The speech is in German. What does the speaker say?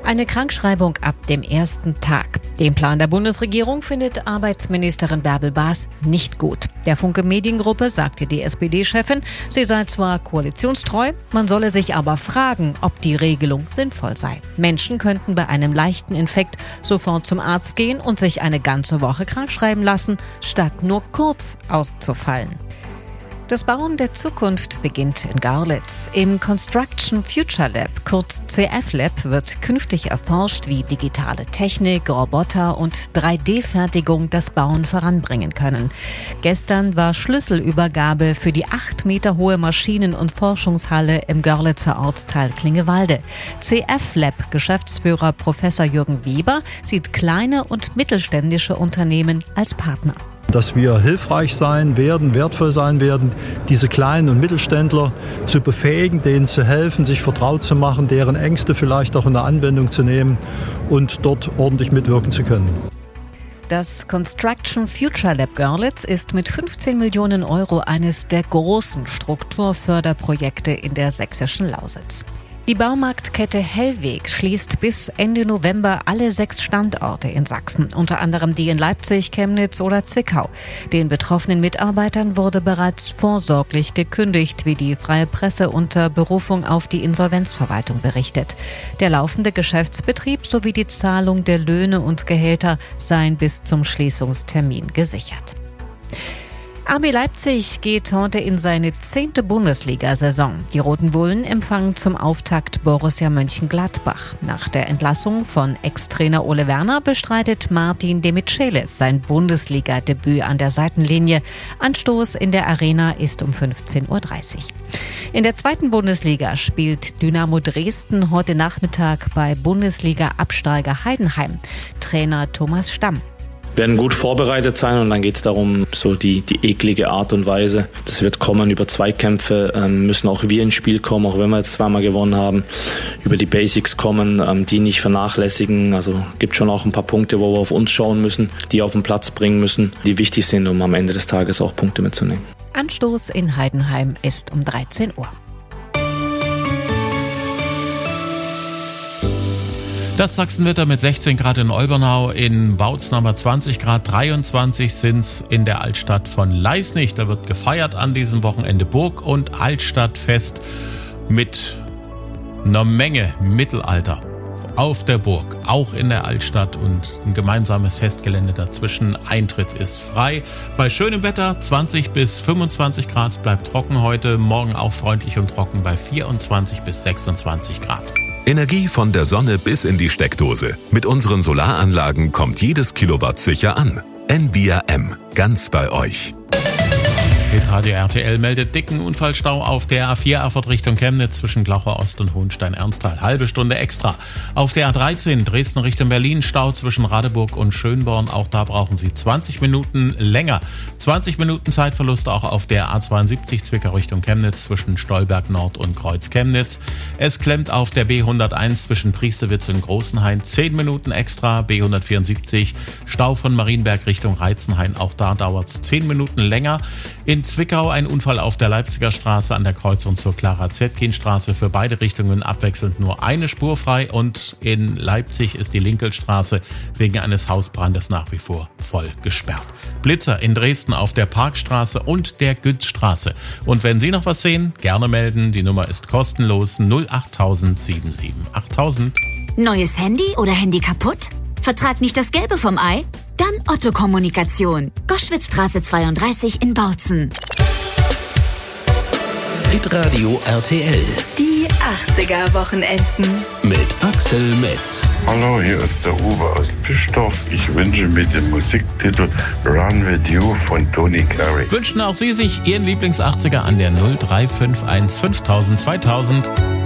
Eine Krankschreibung ab dem ersten Tag. Den Plan der Bundesregierung findet Arbeitsministerin Bärbel Baas nicht gut. Der Funke Mediengruppe sagte die SPD-Chefin, sie sei zwar koalitionstreu, man solle sich aber fragen, ob die Regelung sinnvoll sei. Menschen könnten bei einem leichten Infekt sofort zum Arzt gehen und sich eine ganze Woche krankschreiben lassen, statt nur kurz auszufallen. Das Bauen der Zukunft beginnt in Görlitz. Im Construction Future Lab, kurz CF Lab, wird künftig erforscht, wie digitale Technik, Roboter und 3D-Fertigung das Bauen voranbringen können. Gestern war Schlüsselübergabe für die 8 Meter hohe Maschinen- und Forschungshalle im Görlitzer Ortsteil Klingewalde. CF Lab Geschäftsführer Professor Jürgen Weber sieht kleine und mittelständische Unternehmen als Partner. Dass wir hilfreich sein werden, wertvoll sein werden, diese kleinen und Mittelständler zu befähigen, denen zu helfen, sich vertraut zu machen, deren Ängste vielleicht auch in der Anwendung zu nehmen und dort ordentlich mitwirken zu können. Das Construction Future Lab Görlitz ist mit 15 Millionen Euro eines der großen Strukturförderprojekte in der sächsischen Lausitz. Die Baumarktkette Hellweg schließt bis Ende November alle 6 Standorte in Sachsen, unter anderem die in Leipzig, Chemnitz oder Zwickau. Den betroffenen Mitarbeitern wurde bereits vorsorglich gekündigt, wie die Freie Presse unter Berufung auf die Insolvenzverwaltung berichtet. Der laufende Geschäftsbetrieb sowie die Zahlung der Löhne und Gehälter seien bis zum Schließungstermin gesichert. RB Leipzig geht heute in seine 10. Bundesliga-Saison. Die Roten Bullen empfangen zum Auftakt Borussia Mönchengladbach. Nach der Entlassung von Ex-Trainer Ole Werner bestreitet Martin de Michelis sein Bundesliga-Debüt an der Seitenlinie. Anstoß in der Arena ist um 15:30 Uhr. In der 2. Bundesliga spielt Dynamo Dresden heute Nachmittag bei Bundesliga-Absteiger Heidenheim. Trainer Thomas Stamm. Wir werden gut vorbereitet sein und dann geht es darum, so die eklige Art und Weise. Das wird kommen über Zweikämpfe, müssen auch wir ins Spiel kommen, auch wenn wir jetzt zweimal gewonnen haben. Über die Basics kommen, die nicht vernachlässigen. Also gibt schon auch ein paar Punkte, wo wir auf uns schauen müssen, die auf den Platz bringen müssen, die wichtig sind, um am Ende des Tages auch Punkte mitzunehmen. Anstoß in Heidenheim ist um 13 Uhr. Das Sachsenwetter mit 16 Grad in Olbernau, in Bautzen haben wir 20 Grad, 23 sind's in der Altstadt von Leisnig. Da wird gefeiert an diesem Wochenende Burg- und Altstadtfest mit einer Menge Mittelalter auf der Burg, auch in der Altstadt und ein gemeinsames Festgelände dazwischen. Eintritt ist frei. Bei schönem Wetter 20 bis 25 Grad, es bleibt trocken heute, morgen auch freundlich und trocken bei 24 bis 26 Grad. Energie von der Sonne bis in die Steckdose. Mit unseren Solaranlagen kommt jedes Kilowatt sicher an. Envia M. Ganz bei euch. Radio RTL meldet dicken Unfallstau auf der A4 Erfurt Richtung Chemnitz zwischen Glaucher Ost und Hohenstein-Ernsthal. Halbe Stunde extra. Auf der A13 Dresden Richtung Berlin Stau zwischen Radeburg und Schönborn. Auch da brauchen Sie 20 Minuten länger. 20 Minuten Zeitverlust auch auf der A72 Zwickau Richtung Chemnitz zwischen Stolberg Nord und Kreuz Chemnitz. Es klemmt auf der B101 zwischen Priesterwitz und Großenhain. 10 Minuten extra. B174 Stau von Marienberg Richtung Reitzenhain. Auch da dauert es 10 Minuten länger. In Zwickau ein Unfall auf der Leipziger Straße an der Kreuzung zur Clara-Zetkin-Straße. Für beide Richtungen abwechselnd nur eine Spur frei. Und in Leipzig ist die Linkelstraße wegen eines Hausbrandes nach wie vor voll gesperrt. Blitzer in Dresden auf der Parkstraße und der Gützstraße. Und wenn Sie noch was sehen, gerne melden. Die Nummer ist kostenlos 08077 8000. Neues Handy oder Handy kaputt? Vertrag nicht das Gelbe vom Ei? Dann Otto Kommunikation. Goschwitzstraße 32 in Bautzen. Hitradio RTL. Die 80er-Wochenenden. Mit Axel Metz. Hallo, hier ist der Uwe aus Pischdorf. Ich wünsche mir den Musiktitel Run With You von Tony Carey. Wünschen auch Sie sich Ihren Lieblings-80er an der 0351 5000 2000.